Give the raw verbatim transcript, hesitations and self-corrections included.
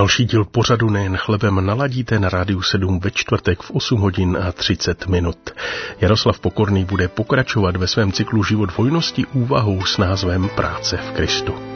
Další díl pořadu Nejen chlebem naladíte na Rádiu sedm ve čtvrtek v osm hodin a třicet minut. Jaroslav Pokorný bude pokračovat ve svém cyklu Život v hojnosti úvahou s názvem Práce v Kristu.